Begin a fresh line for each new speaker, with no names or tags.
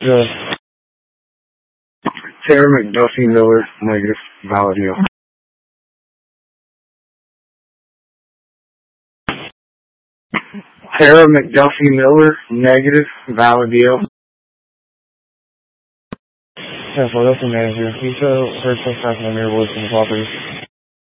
Good.
Tara McDuffie Miller, negative, valid deal. Tara McDuffie Miller, negative, valid deal.
Yeah, Philadelphia manager. He heard some kind of mirror voice in the property.